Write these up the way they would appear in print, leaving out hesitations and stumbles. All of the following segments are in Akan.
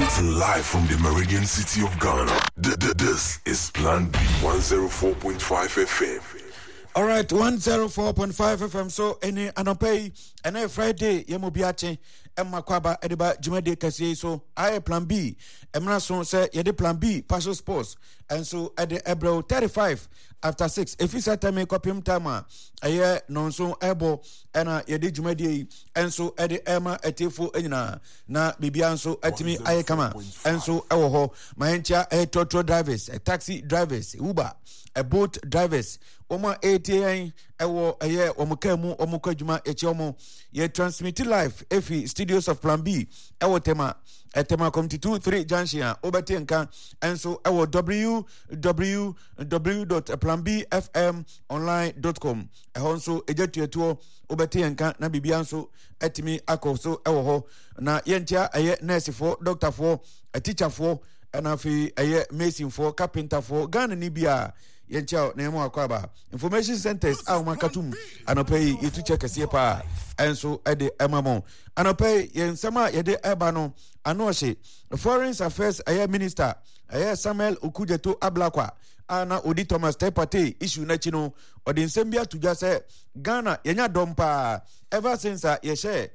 Transmitting live from the Meridian City of Ghana. This is Plan B 104.5 FM. All right, 104.5 FM. So, any anopay, and Friday, Yemobiache, and Makwaba, Ediba, Jumade Cassie. So, I Plan B. Emrason say, Yede Plan B, Partial Sports. And so, at the Ebro 35 after 6. If you say, Tame Copium Tama, a year non so able, and Yede Jumade, and so at the Emma Etifo Enina, na Bibian so at me, I come, and so our ho, my entire Toto drivers, a taxi drivers, Uber, a boat drivers. Oma ATN ewo eye omukemu omukadwuma echiomo ye transmit live efi studios of Plan B ewo tema community 23 junction obetenka enso ewo www.planbfmonline.com ehonso ejetuetuo obetenka na bibianso etimi akoso ewo ho na yentia eye nurse for doctor for a teacher for and afi eye mason for carpenter for Ghana ni bia yenchao nemo akwaba information centers awmakatum anopay yetu check pa enso ede emamo anopay yensama yede eba no anohye foreign affairs minister Samuel Okujeto Ablakwa ana Odi Thomas Tepate issue na chino odi nsembia tuja se Ghana yenya dompa ever since ye share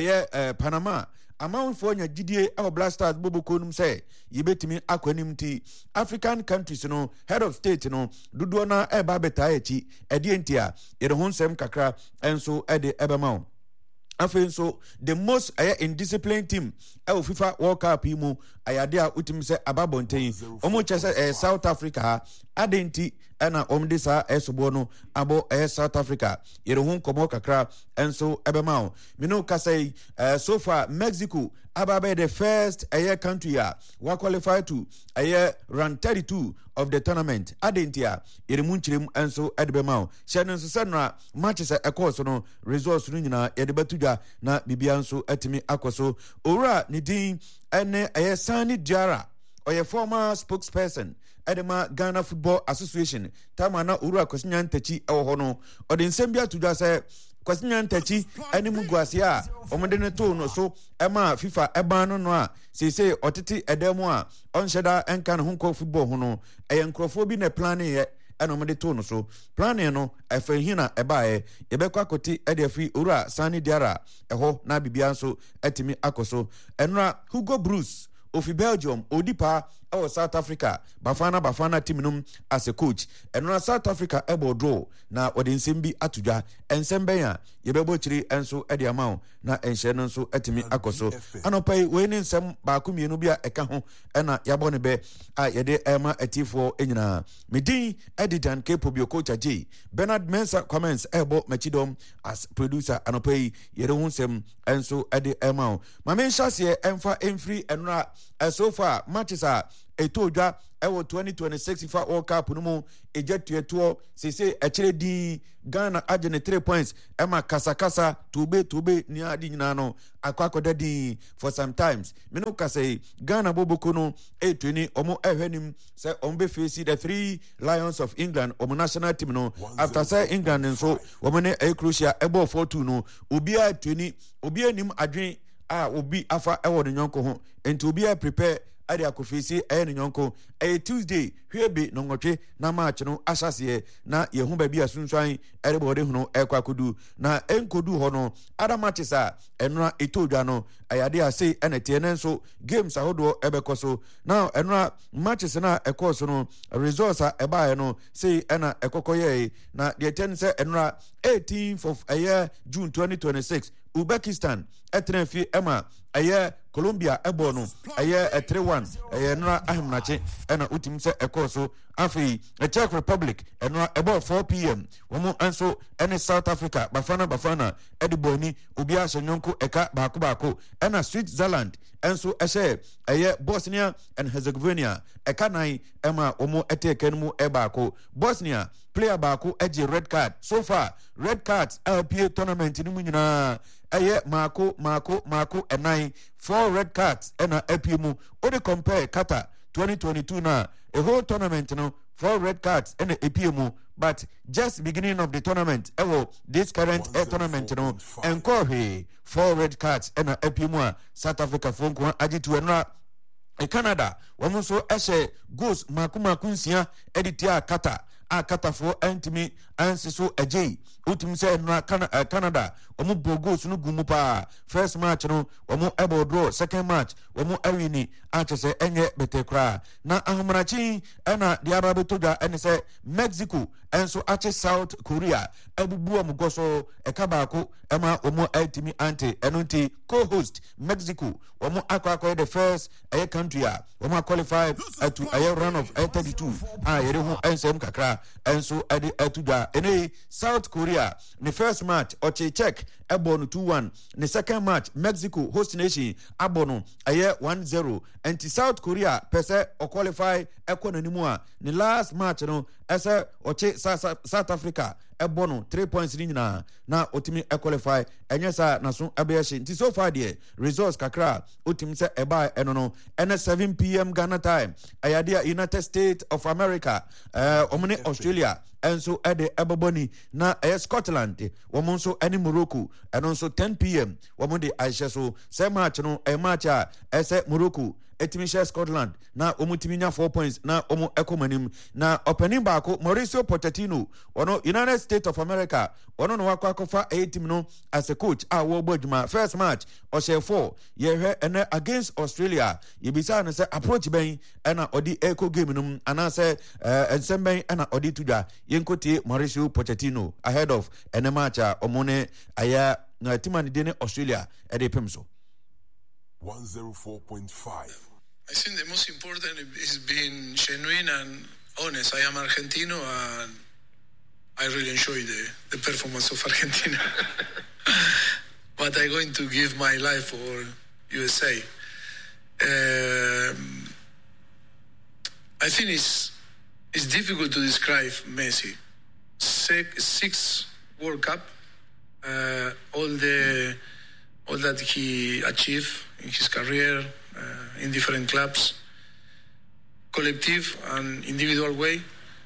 Panama amount for nya gidie our blasters bobo konum say yebetimi akwanim ti African countries no head of state no dudu na eba beta echi ede entia yede honsem kakra enso ede ebema afen so the most indisciplined team FIFA World Cup mu ayade a utim se ababonten omo chese South Africa adenti na omdisa esobo no abo South Africa yere hun komo kakra enso ebema mino kasai so far Mexico ababe the first country wa qualify to round 32 of the tournament adentia yere munchirem enso edebema shenon so senra matches course no results no nyina yede batuja na bibianso atimi akoso ora nidin ene Sani Diara or former spokesperson Edema Ghana Football Association tamana ura kwasinya ntachi ewohono odi nsembia tuja se kwasinya ntachi eni mugwasia omodene to no so ema FIFA ebano no a sese otiti edemu a onsheda enkan honko football hono nkrofo bi na plan ye eno mede to no so plan no efahina ebae yebekwa koti edefi ura Sani Diara eho na bibia nso etimi akoso enra Hugo Bruce of Belgium Odipa or South Africa Bafana team num as a coach and na South Africa ebo draw na odinsimbi atuja ensembeya yebebo chiri enso edi amount na enhye nso etimi akoso anopai we ni nsem ba ku mienu bia eka ho na yabo ne be a yede ema etifo enyina medin editan kepo bio coach J Bernard Mensah comments ebo machidom as producer anopai yede hunsem enso edi ema ma mensha se emfa emfri enra so far matches are etodwa ewo 2026 FIFA World Cup no mu ejetuetuo sese echire di Ghana agene 3 points ema kasakasa tube ni adi nyina no akwakoda di for sometimes meno kase Ghana boboko no etweni omo ehwenim se ombe face the 3 Lions of England omo national team no after say England nso omo ne crucial ebo 4-2 no obia etweni obia nim adwen obi afa ewo de nyonko ho enti obia prepare ade akofisi ne nyonko Tuesday hwebe no ngotwe na match no asase na ye hu ba bia sunsuan erebode hu no ekwakodu na enkodu ho no ada matches enra etodwa no ayade ase enete nenso games ahodo ebekoso now enra matches na ekoso no results ebae no say ena ekokoye na the 10 say enra 18th of June 2026 Uzbekistan etrenfi ema Colombia ebono 3-1 enra ahimnache ena utim se ekoso afi Czech Republic enra about 4 p.m. womo enso ene South Africa bafana ediboni ubia shanyonko eka bako ena Switzerland enso Bosnia and Herzegovina eka nai ema womo eteken mu ebako Bosnia player bako eje red card so far red cards LPA tournament ni mu nyina mako enai 4 red cards ena LPA ode compare Qatar 2022 na a whole tournament no 4 red cards ena LPA but just beginning of the tournament this current tournament no encourage 4 red cards ena LPA South Africa fonko ajitu enra Canada wɔn nso ɛhyɛ goals maako nsia ɛde tia Qatar a Qatarfoɔ ɛntumi ansi so agye wotum sɛ ɛnura Canada wɔn bɔ goals no gu mu paa first match no wɔn ɛbɔ draw second match wɔn ɛwini akyɛ sɛ ɛnyɛ bɛtɛ koraa na ahomarakyi ɛna deɛ aba bɛtɔ dwa ɛne sɛ Mexico ɛnso akye South Korea ɛbubu wɔn gɔ so ɛka baako ɛma wɔn ɛtumi ante ɛno nti co-host Mexico wɔn akɔ the first ɛyɛ country a wɔn qualify to ɛyɛ round of 32 a yɛde ho ɛnsɛm kakra ɛnso ɛde ɛto dwa ɛne South Korea ne first match ɔkye Czech ɛbɔ no 2-1 ne second match Mexico host nation abɔ no ɛyɛ 1-0 ɛnti South Korea pɛ sɛ ɔqualify ɛkɔ n'anim a ne last match no ɛsɛ ɔkye South Africa ɛbɔ no 3 points ni nyinaa na otimi qualify ɛnyɛ saa na so ɛbɛyɛ hye nti so far deɛ results kakra otimi sɛ ɛbaa ɛno no ɛne 7 p.m. Ghana time ɛyade United States of America ɔmo Australia ɛnso ɛde ɛbɛbɔni na ɛyɛ Scotland wɔn nso ɛne Morocco ɛno nso 10 p.m. wɔn de ahyɛ so sɛ match no match a ɛsɛ Morocco etimi share Scotland na omutimi nya 4 points na omo ekomanim na opening baako Mauricio Pochettino ono United States of America ono no wakwakofa team no as a coach a wo bodwuma first match o share 4 ye hwe ene against Australia ye bisa no say approach ben na odi eco game no ana say ensem ben na odi tudwa ye nkotie Mauricio Pochettino ahead of ene match a omo ne aya na team ani de ne Australia e de pem so 104.5. I think the most important is being genuine and honest. I am Argentino and I really enjoy the performance of Argentina. But I'm going to give my life for USA. I think it's difficult to describe Messi. Six World Cup, all that he achieved in his career, in different clubs, collective and individual way.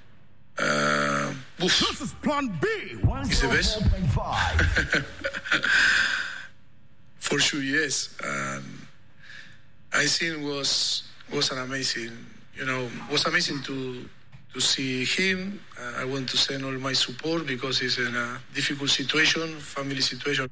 This is Plan B. He's the best. For sure, yes. I think was an amazing, was amazing to see him. I want to send all my support because he's in a difficult situation, family situation.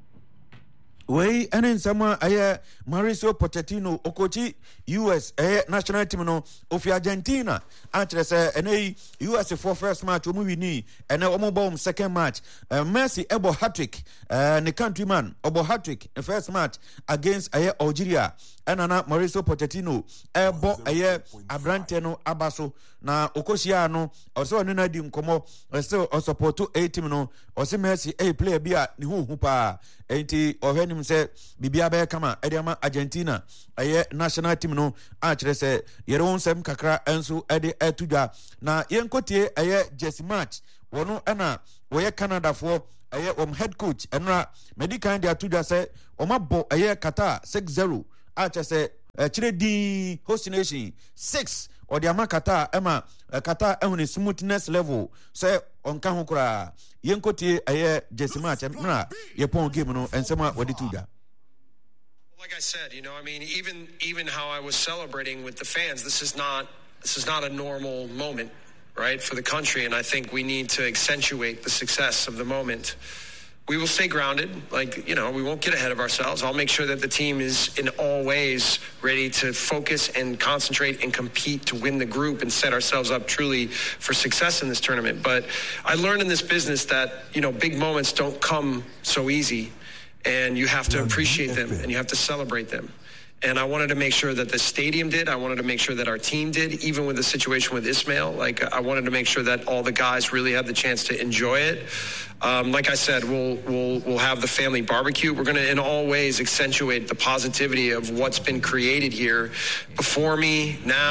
Wey enen sama aye Mauricio Pochettino okochi US national team no ofi Argentina akere se ene US for first match omu wini ene omu bom second match Messi ebo hat-trick ne countryman obo hat-trick the first match against aye Algeria enana Mauricio Pochettino ebo aye abrante no abaso na okoshia no oso no na di nkomo oso support team no oso Messi player bia ne hu pa enti ohwe say bibia be kama ediama Argentina aye national team no a kire say yere won sem kakra enso ede etudwa na yenkotie aye Jesse match wono na woye Canada for aye head coach enra medical dia atudwa say omabo aye Qatar 6-0 a kire say kire di host nation 6 or the Qatar ema Qatar ehune smoothness level say onka ho kura yenkotie aye Jesse match na yepon game no ensema wadi tuga. Like I said, I mean, even how I was celebrating with the fans, this is not a normal moment, right, for the country, and I think we need to accentuate the success of the moment. We will stay grounded, we won't get ahead of ourselves. I'll make sure that the team is in all ways ready to focus and concentrate and compete to win the group and set ourselves up truly for success in this tournament. But I learned in this business that, big moments don't come so easy, and you have to appreciate them and you have to celebrate them. And I wanted to make sure that the stadium did. I wanted to make sure that our team did, even with the situation with Ismail. I wanted to make sure that all the guys really had the chance to enjoy it. Like I said, we'll have the family barbecue. We're going to, in all ways, accentuate the positivity of what's been created here before me, now.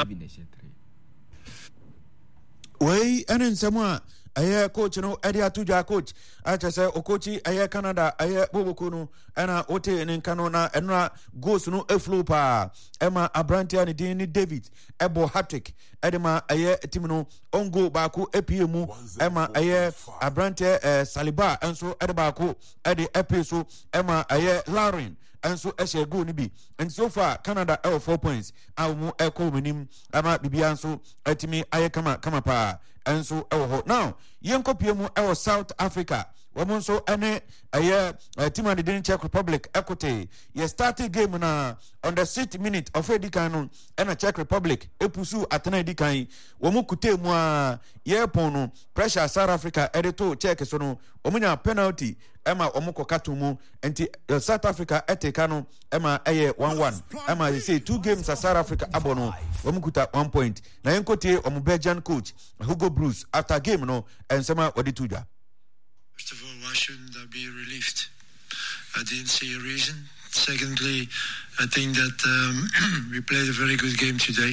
Way and someone. Aye coach no edi atuja coach acha say okochi aye Canada aye boboku no na ote en kano na enra goals no eflow pa ema abrantia ne din ni David ebo hat-trick edema aye team no on goal baako epiemu ema aye abrantia Saliba enso ede baako ede epi so ema aye Lauren enso ehye goal ni bi and so far Canada 4 points awu eko menim ama bibia nso atimi aye kama pa enso ho now yenkopie mu South Africa women so ene team and the Czech Republic equity ye started game na on the 6th minute of edikan no ena Czech Republic epusu atena edikan womu kute mu a ye pon pressure South Africa edito Czech so no omunya penalty ema omukokato mu enti South Africa eteka no ema 1-1 ema they say 2 games at South Africa abono omukuta 1 point na yenkotie omu Belgian coach Hugo Broos after game no ensema odituja. First of all, why shouldn't I be relieved? I didn't see a reason. Secondly, I think that we played a very good game today,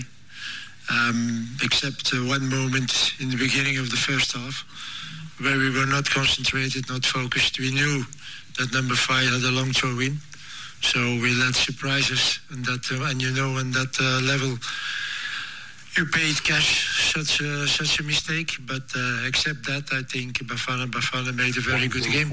except one moment in the beginning of the first half where we were not concentrated, not focused. We knew that number 5 had a long throw in, so we let surprises, and that on that level you paid cash such a mistake, but except that, I think Bafana made a very good game.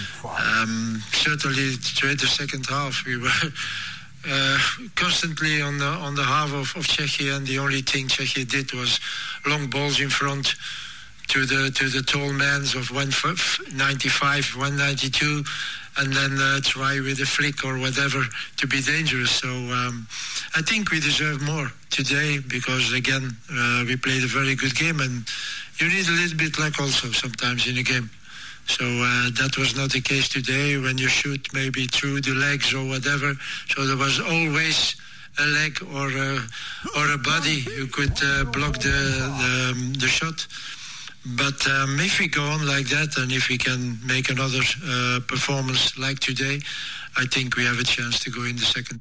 Certainly, the second half we were constantly on the half of Czechia, and the only thing Czechia did was long balls in front to the tall men of 195, 192, and then try with a flick or whatever to be dangerous. So I think we deserve more today because, again, we played a very good game, and you need a little bit luck also sometimes in a game. So that was not the case today when you shoot maybe through the legs or whatever. So there was always a leg or a body who could block the shot. But if we go on like that, and if we can make another performance like today, I think we have a chance to go in the second.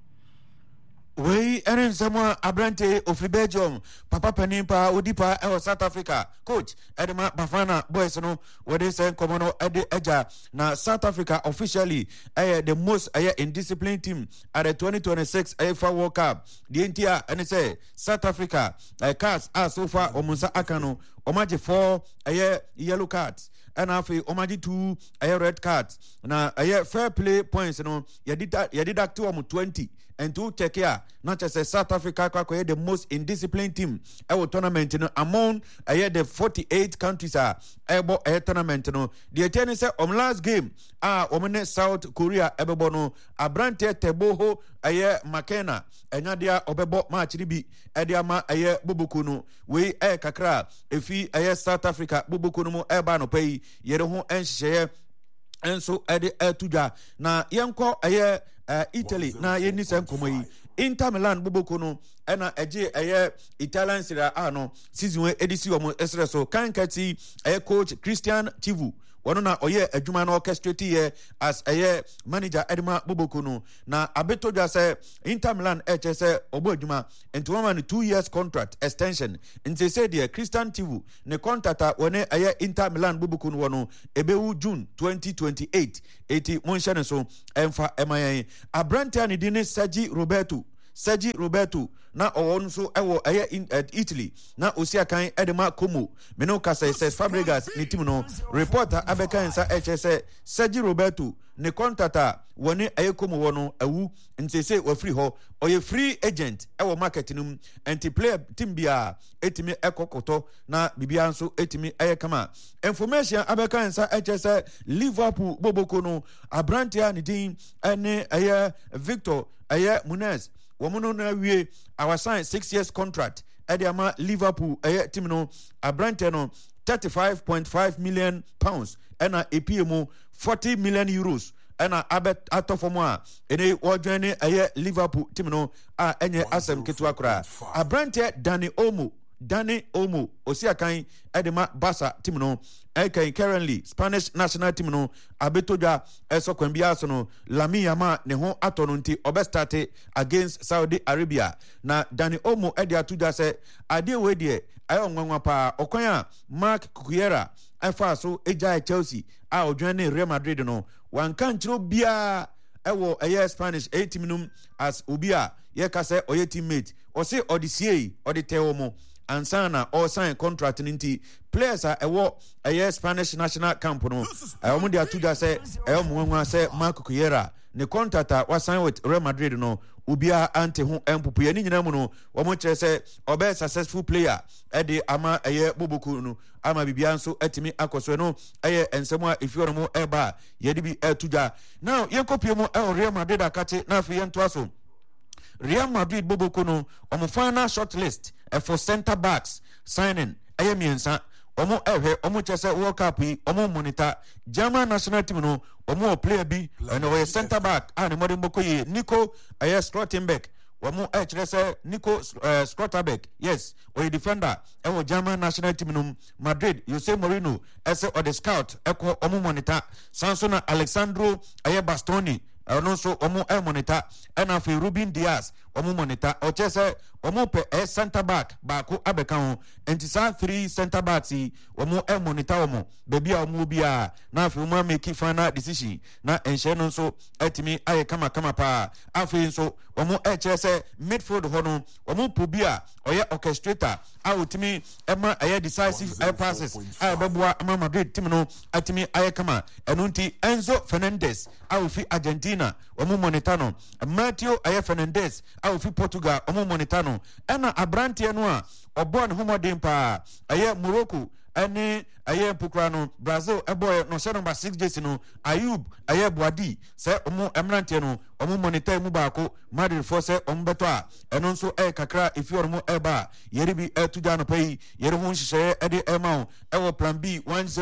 We enen semwa Abrante of Belgium, Papa Penimpa, Udipa, South Africa. Coach, Edema Bafana boys no where they say Komono Ede Eja. Now South Africa officially the most indisciplined team at the 2026 AFA World Cup. The entire and say South Africa cards are so far Omusa Akano, Omaji 4 yellow cards. And after Omaji 2 red cards. Now fair play points, you know, you deduct 20 and 2 take care. Not just South Africa the most indisciplined team our tournament, you know, among the 48 countries are able tournament, you know. The attorney say last game South Korea ebebono Abrante Teboho Makena enyadia obebo match ni bi ediama Bubukunu we kakra efi South Africa Bubukunu mo eba no pay yere ho enhye enso ede etuja na yenko Italy na yeni senkomo yi Inter Milan Bubukunu ena eje Italian Serie A no season edisi omo esreso kankati coach Christian Chivu wono na oye adwuma na orchestrate here as manager Edma Bubukunu na abetoja say Inter Milan say obo adwuma enti one 2 years contract extension enti say the Christian Chivu ne contract wone Inter Milan Bubukunu wono ebewu June 2028 eti monshane so emfa emayan Abrante ani dine Sergi Roberto na owon so ewo in Italy na osiakan edema Como meno kasa says Fabregas ni team no reporter abekan sa HSA Sergi Roberto ne contractor woni Como wono awu ntese wa free ho oye free agent ewo market num anti player team bia etimi ekokoto na bibia nso etimi kama information abekan sa HSA Liverpool boboko no Abrantia ni din ene Victor Munez womono na wie our sign 6 years contract ediama Liverpool team no Abrante no 35.5 million pounds ena EPMO 40 million euros ena atofomo a ene wodwane Liverpool team no a enye asem ketu akura Abrante Dani Olmo osiakan edema Barca team no currently Spanish national team no abetoja kwambia so no Lamine Yamal ne ho atono nti obestarte against Saudi Arabia na Dani Olmo atuja se ade we de ayonwanwa pa okwan a Marc Cucurella afa so eja Chelsea a odwane Real Madrid no wanka nchiro bia ewo Spanish team num as obia ye ka se oye teammate o se odisiei oditewomo ansana or sign contract ninti players are Spanish national camp no omo dia tuga say omo say Marc Cucurella ne contract was signed with Real Madrid no ubia ante ho empupu ye ni nyina mu no wo mo kire se obe successful player e ama eye boboku no ama bibia nso atimi akoso no eye ensemu a efioro mo eba ye de bi etuja now ye kopie mo Real Madrid akate na afi ye nto aso Real Madrid boboku no omo final shortlist for center backs signing eye miensa omo omo chese World Cup yi omo monitor German national team no omo player bi and we center back and modern bokoye Nico Schlotterbeck omo chese Nico Schlotterbeck yes we defender e German national team no Madrid Jose Mourinho ese or the scout eko omo monitor Sansona Alexandro Bastoni no so omo monitor and afi Ruben Diaz omo monitor o chese omo pe center back baako abeka ho entisa 3 center backs omo monitor omo baby a omo bia na afi omo make final decision na enhye no so atimi aye kama pa afi so omo chese midfield ho no omo pobia oye orchestrator a otimi ema aye decisive passes a beboa ama Madrid team no atimi aye kama enunti Enzo Fernandez a ofi Argentina omo monitor no Mateo Fernandez a ofi Portugal omo monitor no ena abrante no a obon homodin pa aye Morocco ene aye mpukra no Brazil boy no share number 6 jersey no Ayub aye Boadi se omo emrante no omo monitor mu baako Madrid for se ombeto a eno nso kakra efior mo eba yeri bi etuja no pai yeri ho nhye ede ema wo plan B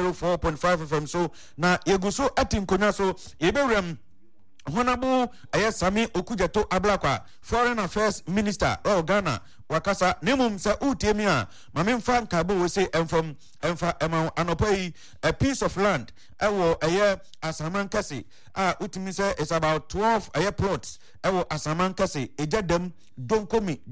104.5 FM so na yeguso atinkonya so yebewrem Honorable Sami Okujeto Ablakwa, Foreign Affairs Minister of Ghana, Wakasa, Nemum Sa Utemia, Mamim Fan Kabo we say from Emma Anopai, a piece of land, a year Asaman Kasi, Utimisa is about 12 a year plots, Asaman Kasi, Ejadem, don't call me,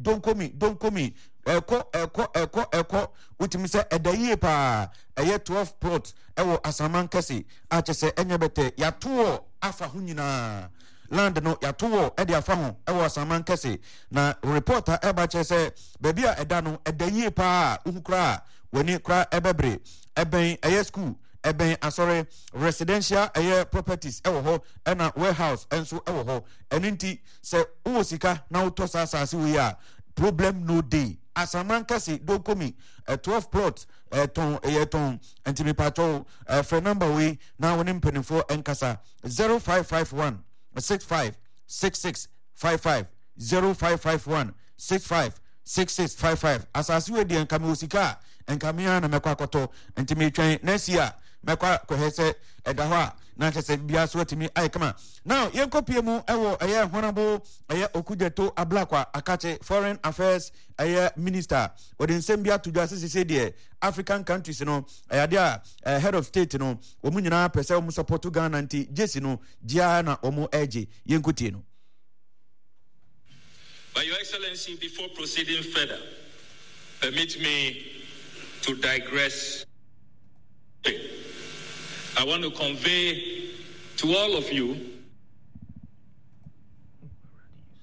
Eko, Utimisa a day pa, a year 12 plots, Asaman Kasi, Achese Enyabete, Yatuo. Afa hunyina land no yatowo e de afa ho e wo Asaman Kese na reporter e ba chese baby a eda no edaye pa uhukra wani kra ebebre eben eye school eben asore residential eye properties e wo ho e na warehouse enso e wo ho eninti se wo sika na utosa asase we a problem no day Asaman Kese don komi 12 plots ton antimi pato for number we now when impenifo enkasa 0551 656655 0551 656655 asasi we di enkame osika enkamia na mekwa koto antimi twen next year mekwa kohese edaho na chese bia so atimi aikama now yenkopie mu ewo honorable Okujeto Ablakwa akache Foreign Affairs Minister wodin sembia to just say there African countries no dia head of state no omu nyina pese omu support Ghana anti jesi no dia na omu eje yenkutie no. By Your Excellency, before proceeding further, permit me to digress. I want to convey to all of you